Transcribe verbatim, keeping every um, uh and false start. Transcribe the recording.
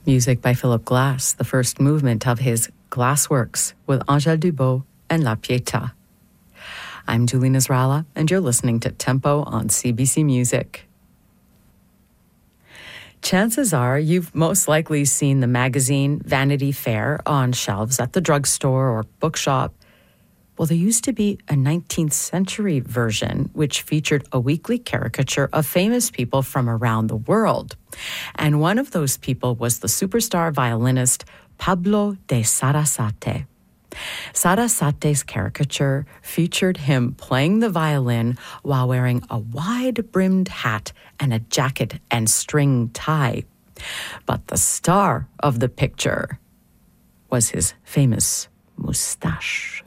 Music by Philip Glass, the first movement of his Glassworks with Angèle Dubot and La Pietà. I'm Julie Nasrallah, and you're listening to Tempo on C B C Music. Chances are you've most likely seen the magazine Vanity Fair on shelves at the drugstore or bookshop. Well, there used to be a nineteenth century version which featured a weekly caricature of famous people from around the world. And one of those people was the superstar violinist Pablo de Sarasate. Sarasate's caricature featured him playing the violin while wearing a wide-brimmed hat and a jacket and string tie. But the star of the picture was his famous mustache.